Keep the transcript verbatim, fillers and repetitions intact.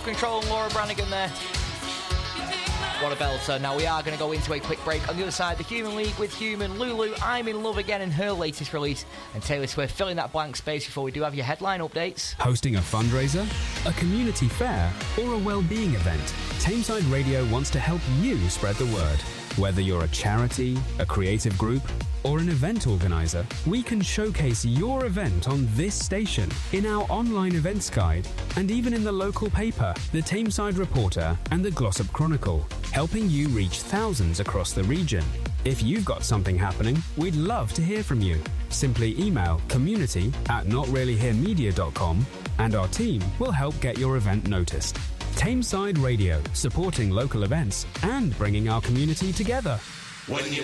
Self-Control and Laura Branigan there. What a belter. Now we are going to go into a quick break. On the other side, the Human League with Human, Lulu, I'm in Love Again, and her latest release, and Taylor Swift filling that blank space before we do have your headline updates. Hosting a fundraiser, a community fair, or a well-being event, Tameside Radio wants to help you spread the word. Whether you're a charity, a creative group, or an event organizer, we can showcase your event on this station, in our online events guide, and even in the local paper, the Tameside Reporter and the Glossop Chronicle, helping you reach thousands across the region. If you've got something happening, we'd love to hear from you. Simply email community at not really here media dot com and our team will help get your event noticed. Tameside Radio, supporting local events and bringing our community together. When you